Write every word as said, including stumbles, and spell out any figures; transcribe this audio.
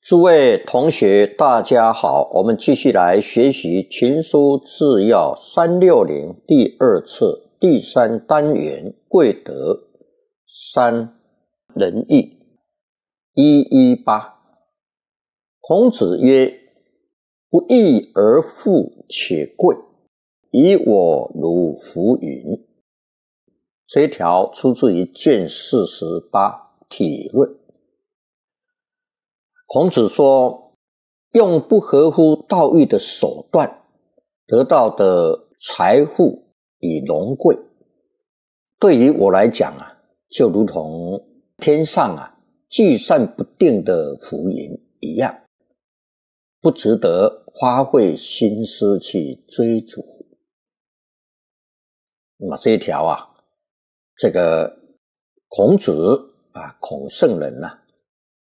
诸位同学，大家好，我们继续来学习《群书治要》三六零第二册第三单元贵德三仁义一一八。孔子曰：不义而富且贵，以我如浮云。这一条出自于卷四十八体论。孔子说，用不合乎道义的手段得到的财富与荣贵，对于我来讲啊，就如同天上啊聚散不定的浮云一样，不值得花费心思去追逐。那么这一条啊，这个孔子啊，孔圣人啊，